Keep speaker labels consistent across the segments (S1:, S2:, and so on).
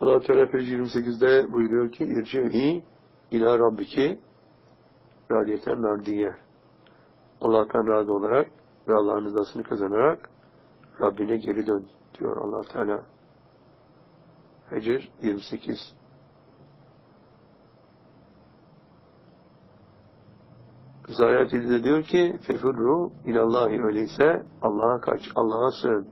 S1: Allah Teala Fecr 28'de buyuruyor ki İrci'i ila Rabbiki radiyeten nardiye. Allah'tan razı olarak ve Allah'ın rızasını kazanarak Rabbine geri dön diyor Allah Teala. Fecr 28. Zayat de diyor ki fefurru ilallahi, öyleyse Allah'a kaç, Allah'a sığın.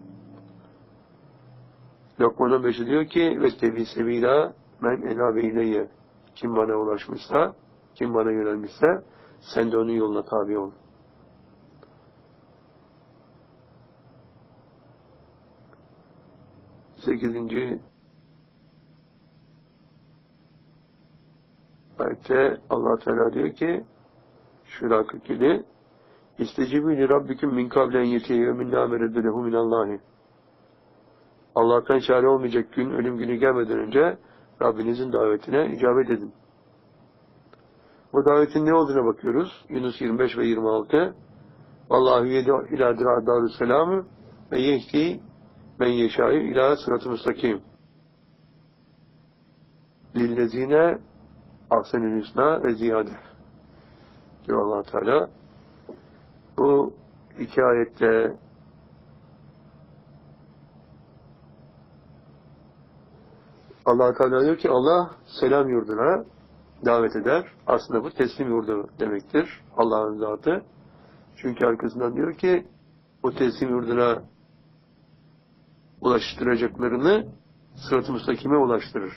S1: Lokman'ın 5'i diyor ki ve tebi sebila men ela beyleye, kim bana ulaşmışsa, kim bana yönelmişse sen de onun yoluna tabi ol. Sekizinci ayette Allah Teala diyor ki Şura 47 İstecibîli Rabbiküm min kablen yetiye ve min nâmeredü lehu minallâhi. Allah'tan çare olmayacak gün, ölüm günü gelmeden önce Rabbinizin davetine icabet edin. Bu davetin ne olduğuna bakıyoruz. Yunus 25 ve 26. Vallahu yed'u ilâ darüsselâmü ve yehdi men yeşâ'ü ilâ sırat-ı müstakim. Lillezîne ahsenül hüsnâ ve ziyâde. Diyor Allah Teala. Bu iki ayette Allah Teala diyor ki Allah selam yurduna davet eder. Aslında bu teslim yurdu demektir. Allah'ın zatı. Çünkü arkasından diyor ki o teslim yurduna ulaştıracaklarını sırat-ı müstakime ulaştırır.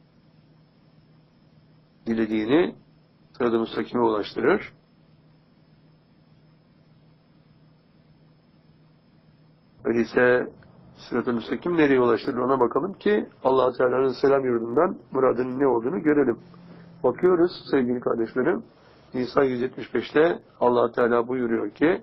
S1: Dilediğini sırat-ı müstakime ulaştırır. Öyleyse sırat-ı müstakim nereye ulaştırır ona bakalım ki Allah Teala'nın selam yurdundan muradının ne olduğunu görelim. Bakıyoruz sevgili kardeşlerim. Nisa 175'te Allah Teala buyuruyor ki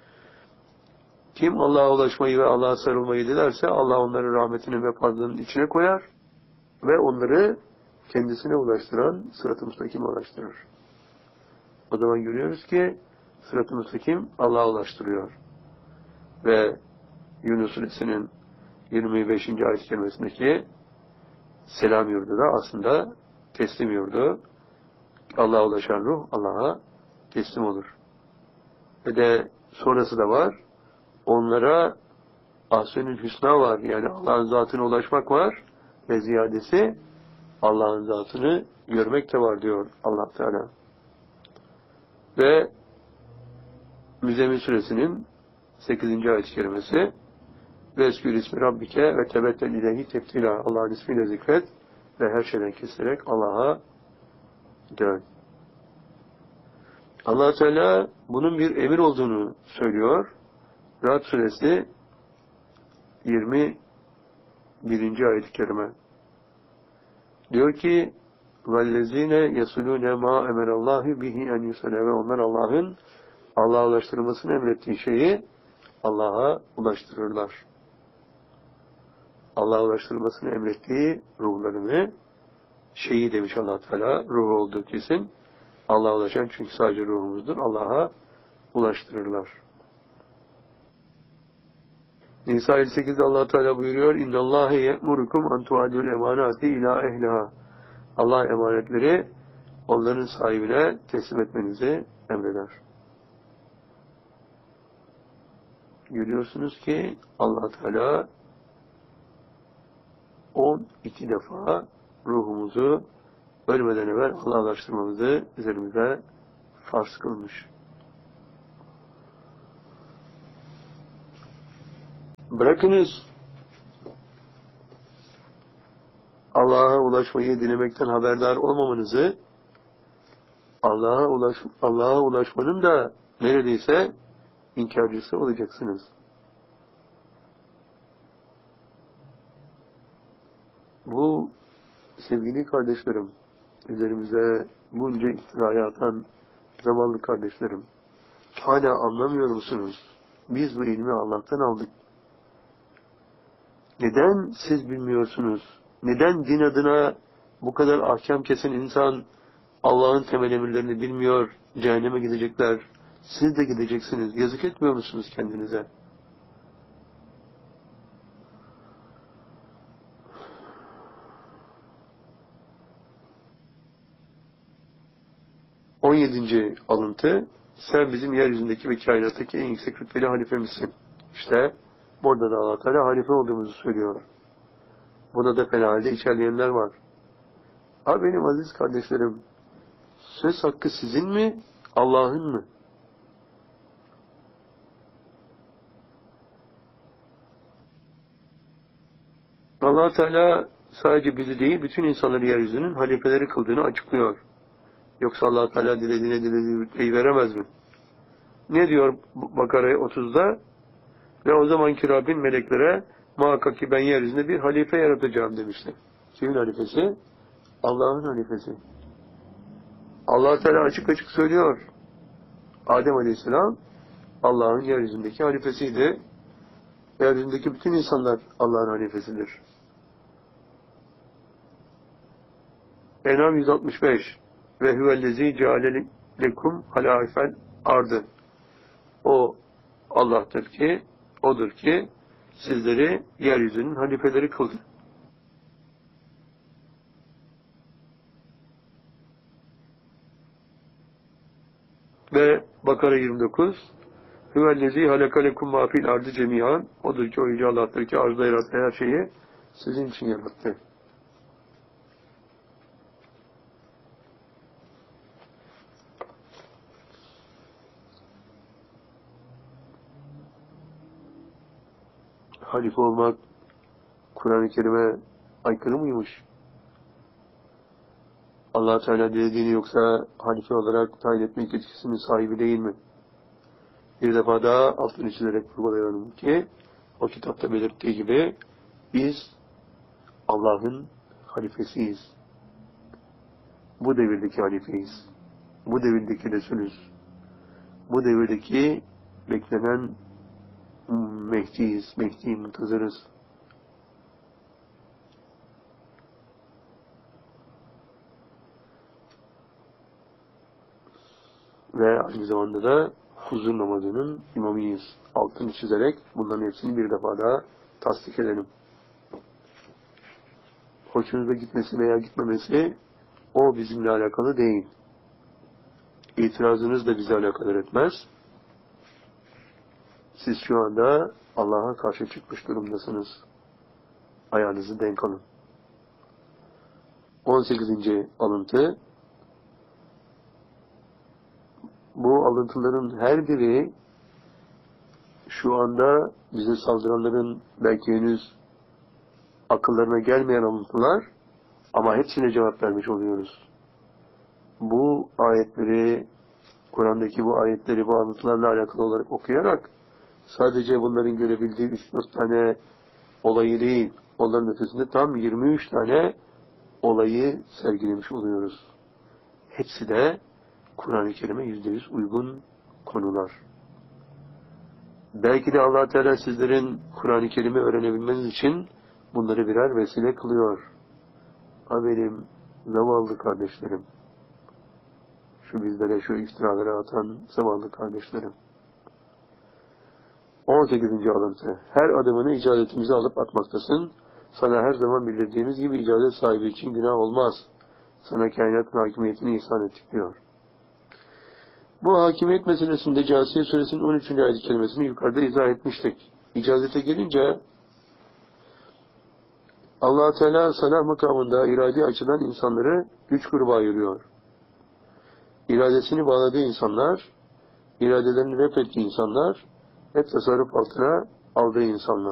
S1: kim Allah'a ulaşmayı ve Allah'a sarılmayı dilerse Allah onları rahmetinin ve fazlının içine koyar ve onları kendisine ulaştıran sırat-ı müstakime ulaştırır. O zaman görüyoruz ki sırat-ı müstakim Allah'a ulaştırıyor. Ve Yunus Suresi'nin 25. ayet-i kerimesindeki selam yurdu da aslında teslim yurdu. Allah'a ulaşan ruh Allah'a teslim olur. Ve de sonrası da var. Onlara ahsenül hüsna var. Yani Allah'ın zatına ulaşmak var. Ve ziyadesi Allah'ın zatını görmek de var diyor Allah Teala. Ve Müzzemmil Suresinin 8. ayet-i kerimesi ve eskür ismi Rabbike ve tebettel ilahi tebtila. Allah'ın ismiyle zikret ve her şeyden kesilerek Allah'a dön. Allah Teala bunun bir emir olduğunu söylüyor. Ra'd Suresi 21. ayet-i kerime. Diyor ki وَالَّذ۪ينَ يَسُلُونَ مَا اَمَرَ اللّٰهِ بِهِ اَنْ يُسَلَى ve onlar Allah'a ulaştırmasını emrettiği şeyi Allah'a ulaştırırlar. Allah'a ulaştırmasını emrettiği ruhlarını şeyi demiş Allah Teala, ruhu olduğu kesin. Allah'a ulaşan çünkü sadece ruhumuzdur. Allah'a ulaştırırlar. Nisa 58'de Allah Teala buyuruyor: İnnallâhe ye'murukum an tu'adul emanati ila ehliha. Allah emanetleri onların sahibine teslim etmenizi emreder. Görüyorsunuz ki Allah Teala 12 defa ruhumuzu ölmeden evvel Allah'a ulaştırmamızı üzerimize farz kılmış. Bırakınız Allah'a ulaşmayı dilemekten haberdar olmamanızı, Allah'a ulaşmanın da neredeyse inkarcısı olacaksınız. Bu sevgili kardeşlerim, üzerimize bunca iftiraya atan zamanlı kardeşlerim, hala anlamıyor musunuz? Biz bu ilmi Allah'tan aldık. Neden siz bilmiyorsunuz? Neden din adına bu kadar ahkam kesen insan Allah'ın temel emirlerini bilmiyor, cehenneme gidecekler? Siz de gideceksiniz. Yazık etmiyor musunuz kendinize? 17. alıntı, sen bizim yeryüzündeki ve kainattaki en yüksek rütbeli halifemizsin. İşte burada da Allah Teala halife olduğumuzu söylüyor. Buna da fena halde içerleyenler var. Ha benim aziz kardeşlerim, söz hakkı sizin mi, Allah'ın mı? Allah Teala sadece bizi değil, bütün insanları yeryüzünün halifeleri kıldığını açıklıyor. Yoksa Allah Teala dilediğine rütbeyi veremez mi? Ne diyor Bakara 30'da? Ve o zamanki Rabbin meleklere muhakkak ki ben yeryüzünde bir halife yaratacağım demişti. Kimin halifesi? Allah'ın halifesi. Allah Teala açık açık söylüyor. Adem Aleyhisselam Allah'ın yeryüzündeki halifesiydi. Yeryüzündeki bütün insanlar Allah'ın halifesidir. En'am 165 ve huvellezî ceale lekum halâifel ardı. O Allah'tır ki, odur ki sizleri yeryüzünün halifeleri kıldı. Ve Bakara 29 huvellezî halaka lekum mâ fil ardı cemî'an. Odur ki o yüce Allah'tır ki arzda yarattığı her şeyi sizin için yarattı. Halife olmak Kur'an-ı Kerim'e aykırı mıymış? Allah Teala dilediğini yoksa halife olarak tayin etmek yetkisinin sahibi değil mi? Bir defa daha altını çizerek vurgulayalım ki o kitapta belirttiği gibi biz Allah'ın halifesiyiz. Bu devirdeki halifeyiz. Bu devirdeki Resulüz. Bu devirdeki beklenen Mehdi'yiz. Mehdi muntazırız. Ve aynı zamanda da huzur namazının imamıyız. Altını çizerek bunların hepsini bir defa daha tasdik edelim. Hoşunuza gitmesi veya gitmemesi o bizimle alakalı değil. İtirazınız da bizi alakadar etmez. Siz şu anda Allah'a karşı çıkmış durumdasınız. Ayağınızı denk alın. 18. alıntı. Bu alıntıların her biri şu anda bize saldıranların belki henüz akıllarına gelmeyen alıntılar ama hepsine cevap vermiş oluyoruz. Bu ayetleri, Kur'an'daki bu ayetleri bu alıntılarla alakalı olarak okuyarak sadece bunların görebildiği 3-4 tane olayı değil, onların ötesinde tam 23 tane olayı sergilemiş oluyoruz. Hepsi de Kur'an-ı Kerim'e %100 uygun konular. Belki de Allah Teala sizlerin Kur'an-ı Kerim'i öğrenebilmeniz için bunları birer vesile kılıyor. Ha benim zavallı kardeşlerim, şu bizlere şu iftiraları atan zavallı kardeşlerim. 18. alıntı. Her adımını icazetimize alıp atmaktasın. Sana her zaman bildirdiğimiz gibi icazet sahibi için günah olmaz. Sana kainatın hakimiyetini ihsan ettik diyor. Bu hakimiyet meselesinde Câsiye Suresinin 13. ayet-i kerimesini yukarıda izah etmiştik. İcazete gelince Allah Teala salah makamında irade açılan insanları 3 gruba ayırıyor. İradesini bağladığı insanlar, iradelerini ref ettiği insanlar ve tasarruf altına aldığı insanlar.